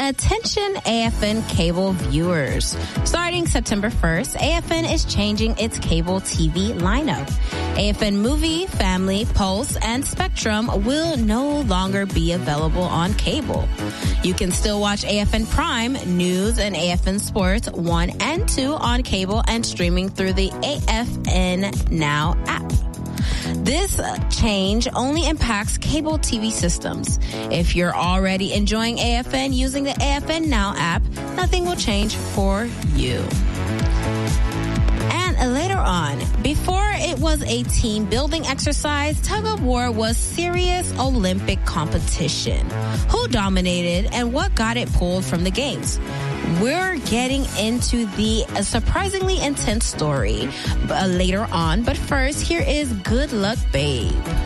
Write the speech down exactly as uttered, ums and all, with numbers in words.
Attention A F N cable viewers. Starting September first, A F N is changing its cable T V lineup. A F N Movie, Family, Pulse, and Spectrum will no longer be available on cable. You can still watch A F N Prime, News, and A F N Sports one and two on cable and streaming through the A F N Now app. This change only impacts cable T V systems. If you're already enjoying A F N using the A F N Now app, nothing will change for you. And later on, before it was a team building exercise, tug of war was serious Olympic competition. Who dominated and what got it pulled from the games? We're getting into the surprisingly intense story later on, but first, here is Good Luck Babe.